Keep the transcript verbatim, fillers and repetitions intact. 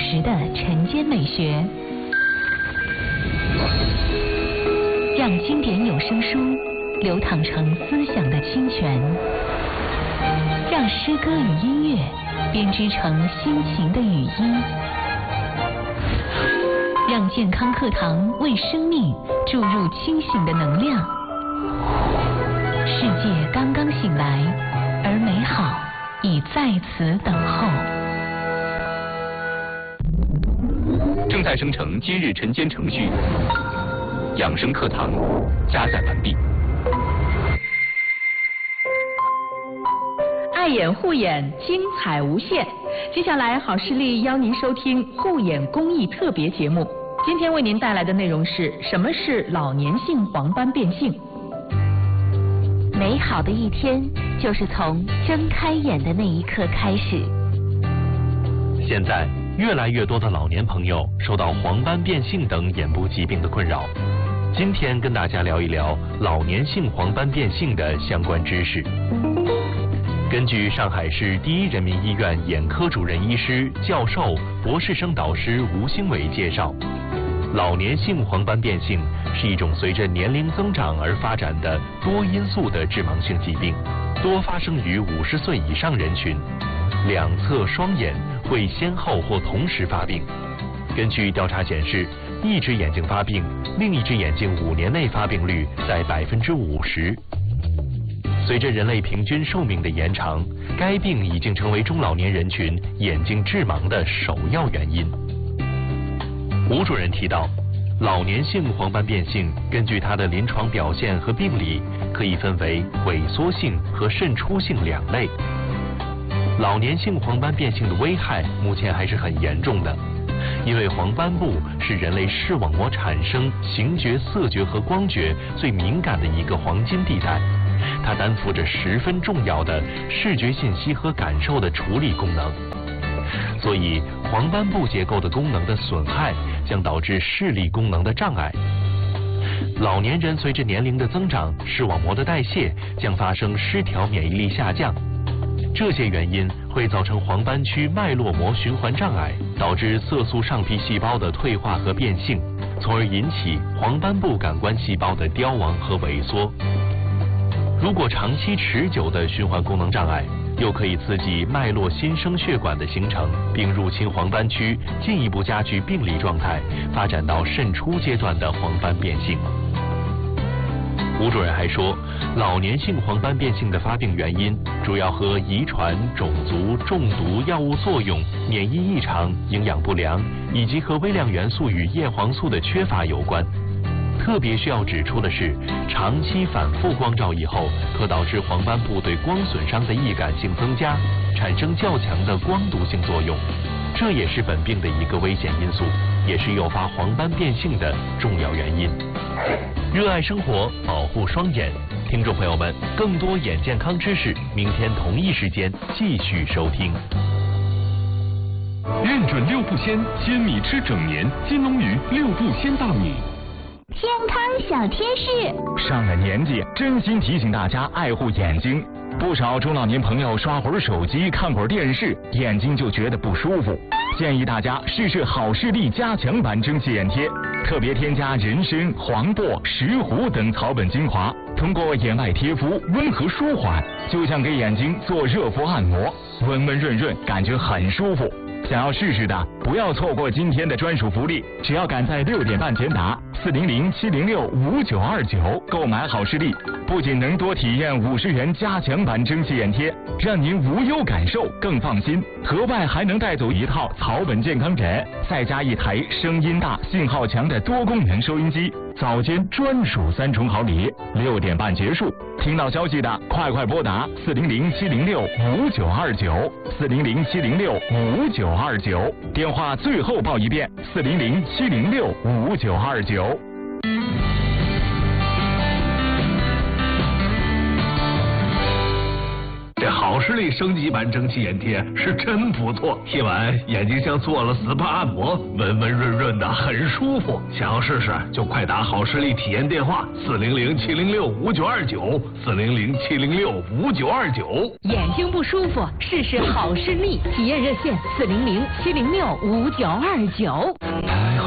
实的晨间美学，让经典有声书流淌成思想的清泉，让诗歌与音乐编织成心情的语音，让健康课堂为生命注入清醒的能量。世界刚刚醒来，而美好已在此等候。 正在生成今日晨间程序，养生课堂加载完毕。 爱眼护眼，精彩无限。接下来，好视力邀您收听护眼公益特别节目。今天为您带来的内容是：什么是老年性黄斑变性？ 美好的一天就是从睁开眼的那一刻开始。 现在，越来越多的老年朋友受到黄斑变性等眼部疾病的困扰。今天跟大家聊一聊老年性黄斑变性的相关知识。根据上海市第一人民医院眼科主任医师、教授、博士生导师吴兴伟介绍，老年性黄斑变性是一种随着年龄增长而发展的多因素的致盲性疾病，多发生于五十岁以上人群，两侧双眼会先后或同时发病。根据调查显示，一只眼睛发病，另一只眼睛五年内发病率在百分之五十。随着人类平均寿命的延长，该病已经成为中老年人群眼睛致盲的首要原因。吴主任提到，老年性黄斑变性根据它的临床表现和病理，可以分为萎缩性和渗出性两类。老年性黄斑变性的危害目前还是很严重的，因为黄斑部是人类视网膜产生形觉、色觉和光觉最敏感的一个黄金地带，它担负着十分重要的视觉信息和感受的处理功能。所以，黄斑部结构的功能的损害将导致视力功能的障碍。老年人随着年龄的增长，视网膜的代谢将发生失调，免疫力下降。这些原因会造成黄斑区脉络膜循环障碍，导致色素上皮细胞的退化和变性，从而引起黄斑部感官细胞的凋亡和萎缩。如果长期持久的循环功能障碍，又可以刺激脉络新生血管的形成，并入侵黄斑区，进一步加剧病理状态，发展到渗出阶段的黄斑变性。吴主任还说，老年性黄斑变性的发病原因主要和遗传、种族、中毒、药物作用、免疫异常、营养不良以及和微量元素与叶黄素的缺乏有关。特别需要指出的是，长期反复光照以后，可导致黄斑部对光损伤的易感性增加，产生较强的光毒性作用，这也是本病的一个危险因素，也是诱发黄斑变性的重要原因。热爱生活，保护双眼，听众朋友们，更多眼健康知识，明天同一时间继续收听。 认准六步鲜，鲜米吃整年，金龙鱼六步鲜大米。 健康小贴士， 上了年纪，真心提醒大家爱护眼睛。不少中老年朋友刷会儿手机、看会儿电视，眼睛就觉得不舒服。建议大家试试好视力加强版蒸汽眼贴，特别添加人参、黄柏、石斛等草本精华，通过眼外贴敷温和舒缓，就像给眼睛做热敷按摩，温温润润，感觉很舒服。想要试试的，不要错过今天的专属福利，只要赶在六点半前打四零零七零六五九二九购买好视力，不仅能多体验五十元加强版蒸汽眼贴，让您无忧感受更放心，额外还能带走一套草本健康枕，再加一台声音大、信号强的多功能收音机，早间专属三重好礼。六点半结束，听到消息的快快拨打四零零七零六五九二九四零零七零六五九二九，电话最后报一遍四零零七零六五九二九。 这好视力升级版蒸汽眼贴是真不错，贴完眼睛像做了 S P A 按摩，温温润润的，很舒服。想要试试就快打好视力体验电话四零零七零六五九二九四零零七零六五九二九。 眼睛不舒服，试试好视力体验热线四零零七零六五九二九。